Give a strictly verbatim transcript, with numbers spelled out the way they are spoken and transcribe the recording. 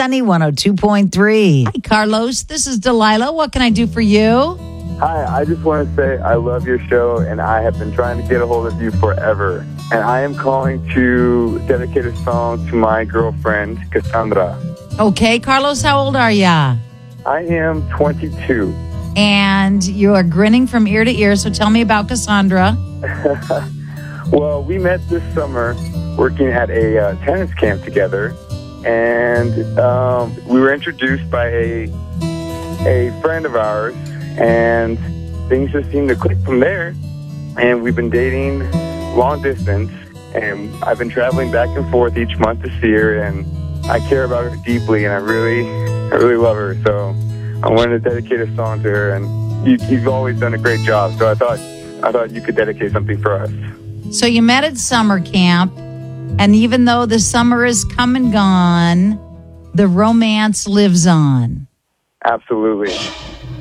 Sunny one oh two point three. Hi, Carlos. This is Delilah. What can I do for you? Hi, I just want to say I love your show, and I have been trying to get a hold of you forever. And I am calling to dedicate a song to my girlfriend, Cassandra. Okay, Carlos, how old are ya? I am twenty-two. And you are grinning from ear to ear, so tell me about Cassandra. Well, we met this summer working at a uh, tennis camp together, and um, we were introduced by a, a friend of ours, and things just seemed to click from there. And we've been dating long distance, and I've been traveling back and forth each month to see her, and I care about her deeply, and I really, I really love her. So I wanted to dedicate a song to her, and you, you've always done a great job. So I thought, I thought you could dedicate something for us. So you met at summer camp, and even though the summer is come and gone, the romance lives on. Absolutely.